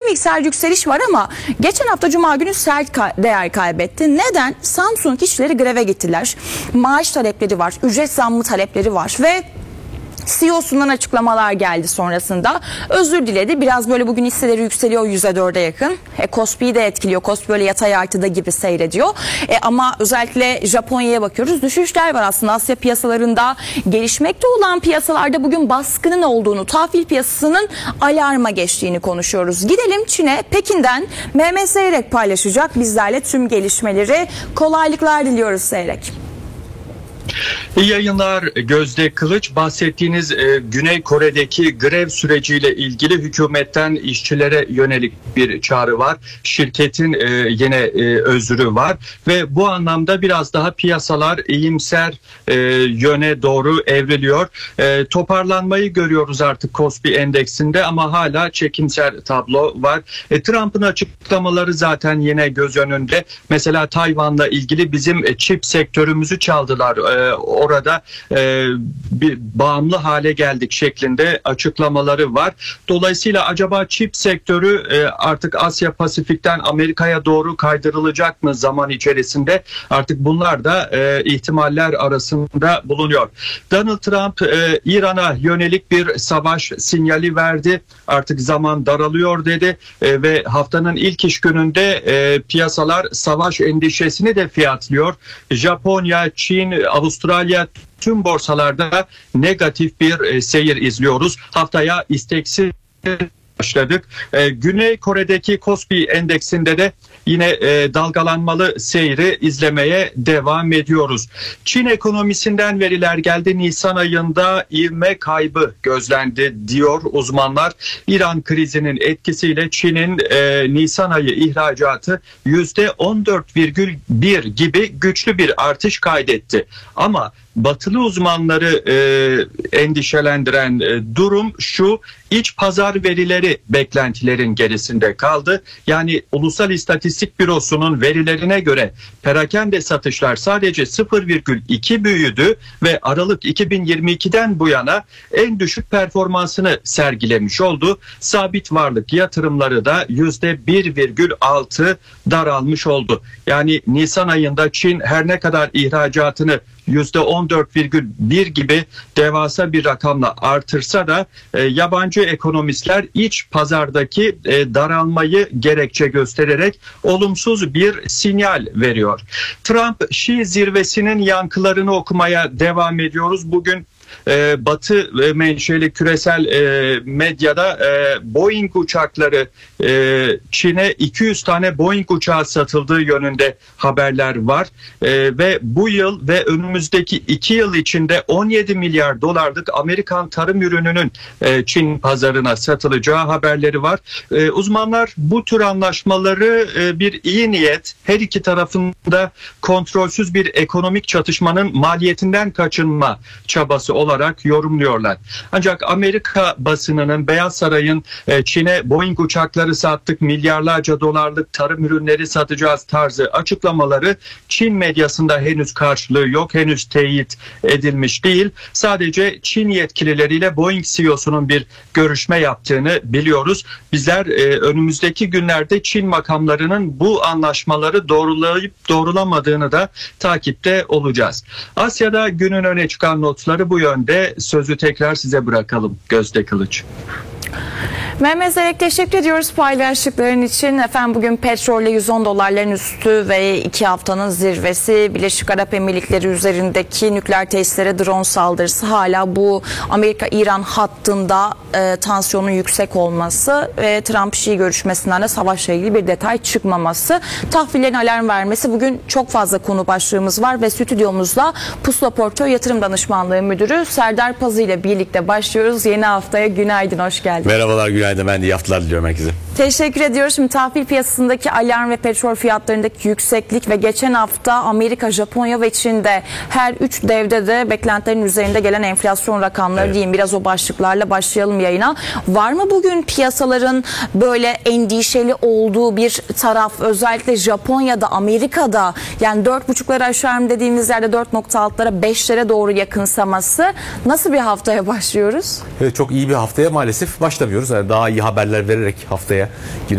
mikser yükseliş var ama geçen hafta Cuma günü sert değer kaybetti. Neden? Samsung işçileri greve gittiler. Maaş talepleri var, ücret zammı talepleri var ve CEO'sundan açıklamalar geldi sonrasında. Özür diledi. Biraz böyle bugün hisseleri yükseliyor %4'e yakın. Kospi'yi de etkiliyor. Kospi böyle yatay artıda gibi seyrediyor. Ama özellikle Japonya'ya bakıyoruz. Düşüşler var aslında Asya piyasalarında. Gelişmekte olan piyasalarda bugün baskının olduğunu, tahvil piyasasının alarma geçtiğini konuşuyoruz. Gidelim Çin'e. Pekin'den Mehmet Zeyrek paylaşacak bizlerle tüm gelişmeleri. Kolaylıklar diliyoruz Zeyrek. İyi yayınlar Gözde Kılıç. Bahsettiğiniz Güney Kore'deki grev süreciyle ilgili hükümetten işçilere yönelik bir çağrı var. Şirketin yine özrü var ve bu anlamda biraz daha piyasalar iyimser yöne doğru evriliyor. Toparlanmayı görüyoruz artık Kospi endeksinde ama hala çekimser tablo var. Trump'ın açıklamaları zaten yine göz önünde. Mesela Tayvan'la ilgili bizim çip sektörümüzü çaldılar. Orada bir bağımlı hale geldik şeklinde açıklamaları var. Dolayısıyla acaba çip sektörü artık Asya Pasifik'ten Amerika'ya doğru kaydırılacak mı zaman içerisinde? Artık bunlar da ihtimaller arasında bulunuyor. Donald Trump İran'a yönelik bir savaş sinyali verdi. Artık zaman daralıyor dedi ve haftanın ilk iş gününde piyasalar savaş endişesini de fiyatlıyor. Japonya, Çin, Avustralya tüm borsalarda negatif bir seyir izliyoruz. Haftaya isteksiz başladık. Güney Kore'deki Kospi endeksinde de yine dalgalanmalı seyri izlemeye devam ediyoruz. Çin ekonomisinden veriler geldi. Nisan ayında ivme kaybı gözlendi diyor uzmanlar. İran krizinin etkisiyle Çin'in Nisan ayı ihracatı %14,1 gibi güçlü bir artış kaydetti. Ama batılı uzmanları endişelendiren durum şu: iç pazar verileri beklentilerin gerisinde kaldı. Yani Ulusal İstatistik Bürosu'nun verilerine göre perakende satışlar sadece 0,2 büyüdü ve Aralık 2022'den bu yana en düşük performansını sergilemiş oldu. Sabit varlık yatırımları da %1,6 daralmış oldu. Yani Nisan ayında Çin her ne kadar ihracatını %14,1 gibi devasa bir rakamla artırsa da yabancı ekonomistler iç pazardaki daralmayı gerekçe göstererek olumsuz bir sinyal veriyor. Trump-Şi zirvesinin yankılarını okumaya devam ediyoruz. Bugün Batı menşeli küresel medyada Boeing uçakları Çin'e 200 tane Boeing uçağı satıldığı yönünde haberler var ve bu yıl ve önümüzdeki 2 yıl içinde 17 milyar dolarlık Amerikan tarım ürününün Çin pazarına satılacağı haberleri var. Uzmanlar bu tür anlaşmaları bir iyi niyet, her iki tarafında kontrolsüz bir ekonomik çatışmanın maliyetinden kaçınma çabası olarak yorumluyorlar. Ancak Amerika basınının Beyaz Saray'ın Çin'e Boeing uçakları sattık, milyarlarca dolarlık tarım ürünleri satacağız tarzı açıklamaları Çin medyasında henüz karşılığı yok, henüz teyit edilmiş değil. Sadece Çin yetkilileriyle Boeing CEO'sunun bir görüşme yaptığını biliyoruz. Bizler önümüzdeki günlerde Çin makamlarının bu anlaşmaları doğrulayıp doğrulamadığını da takipte olacağız. Asya'da günün öne çıkan notları bu yönde. Sözü tekrar size bırakalım Gözde Kılıç. Mehmet Zeyrek, teşekkür ediyoruz paylaştıkların için. Efendim bugün petrolle 110 dolarların üstü ve 2 haftanın zirvesi. Birleşik Arap Emirlikleri üzerindeki nükleer tesislere drone saldırısı, hala bu Amerika-İran hattında tansiyonun yüksek olması ve Trump-Şi görüşmesinden de savaşla ilgili bir detay çıkmaması. Tahvillerin alarm vermesi. Bugün çok fazla konu başlığımız var ve stüdyomuzda Pusula Portföy Yatırım Danışmanlığı Müdürü Serdar Pazı ile birlikte başlıyoruz. Yeni haftaya günaydın, hoş geldiniz. Merhabalar, günaydın. Ben de iyi haftalar diliyorum herkese. Teşekkür ediyoruz. Şimdi tahvil piyasasındaki alarm ve petrol fiyatlarındaki yükseklik ve geçen hafta Amerika, Japonya ve Çin'de her 3 devde de beklentilerin üzerinde gelen enflasyon rakamları diyeyim. Biraz o başlıklarla başlayalım yayına. Var mı bugün piyasaların böyle endişeli olduğu bir taraf? Özellikle Japonya'da, Amerika'da, yani 4,5'ları aşağı dediğimiz yerde 4,6'lara 5'lere doğru yakınsaması. Nasıl bir haftaya başlıyoruz? Evet, çok iyi bir haftaya maalesef başlamıyoruz. Yani daha iyi haberler vererek haftaya